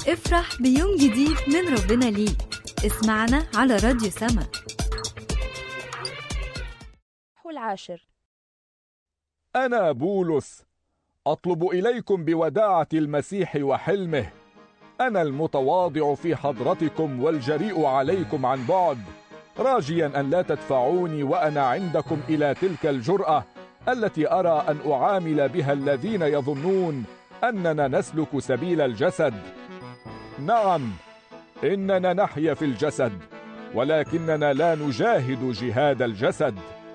افرح بيوم جديد من ربنا ليك. اسمعنا على راديو سما. العاشر. أنا بولس أطلب إليكم بوداعة المسيح وحلمه، أنا المتواضع في حضرتكم والجريء عليكم عن بعد، راجيا أن لا تدفعوني وأنا عندكم إلى تلك الجرأة التي أرى أن أعامل بها الذين يظنون أننا نسلك سبيل الجسد. نعم، إننا نحيا في الجسد، ولكننا لا نجاهد جهاد الجسد.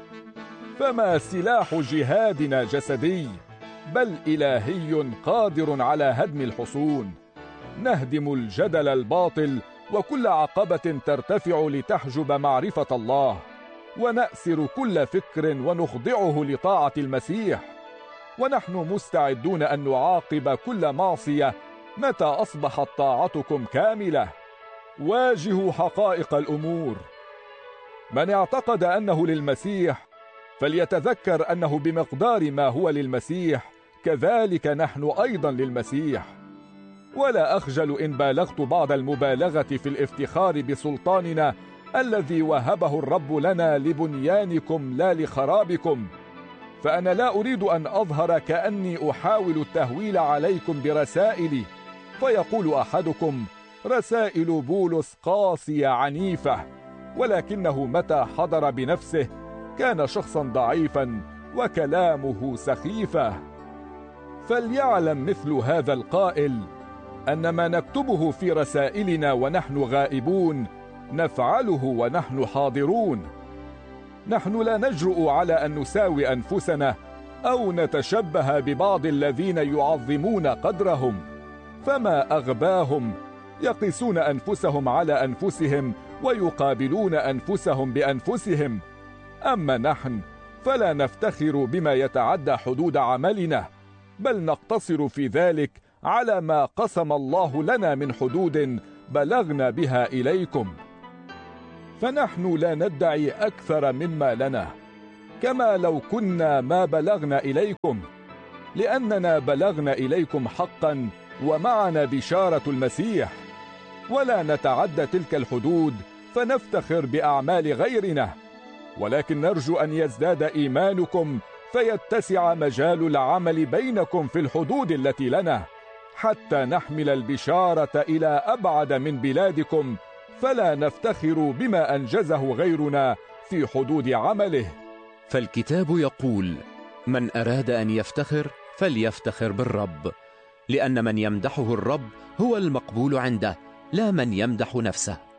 فما سلاح جهادنا جسدي، بل إلهي قادر على هدم الحصون. نهدم الجدل الباطل وكل عقبة ترتفع لتحجب معرفة الله، ونأسر كل فكر ونخضعه لطاعة المسيح، ونحن مستعدون أن نعاقب كل معصية متى أصبحت طاعتكم كاملة. واجهوا حقائق الأمور. من اعتقد أنه للمسيح فليتذكر أنه بمقدار ما هو للمسيح كذلك نحن أيضا للمسيح. ولا أخجل إن بالغت بعض المبالغة في الافتخار بسلطاننا الذي وهبه الرب لنا لبنيانكم لا لخرابكم، فأنا لا أريد أن أظهر كأني أحاول التهويل عليكم برسائلي، فيقول أحدكم: رسائل بولس قاسية عنيفة، ولكنه متى حضر بنفسه كان شخصا ضعيفا وكلامه سخيفة. فليعلم مثل هذا القائل أن ما نكتبه في رسائلنا ونحن غائبون نفعله ونحن حاضرون. نحن لا نجرؤ على أن نساوي أنفسنا أو نتشبه ببعض الذين يعظمون قدرهم، فما أغباهم، يقيسون أنفسهم على أنفسهم ويقابلون أنفسهم بأنفسهم. أما نحن فلا نفتخر بما يتعدى حدود عملنا، بل نقتصر في ذلك على ما قسم الله لنا من حدود بلغنا بها إليكم. فنحن لا ندعي أكثر مما لنا، كما لو كنا ما بلغنا إليكم، لأننا بلغنا إليكم حقا ومعنا بشارة المسيح. ولا نتعدى تلك الحدود فنفتخر بأعمال غيرنا، ولكن نرجو أن يزداد إيمانكم فيتسع مجال العمل بينكم في الحدود التي لنا، حتى نحمل البشارة إلى أبعد من بلادكم، فلا نفتخر بما أنجزه غيرنا في حدود عمله. فالكتاب يقول: من أراد أن يفتخر فليفتخر بالرب، لأن من يمدحه الرب هو المقبول عنده، لا من يمدح نفسه.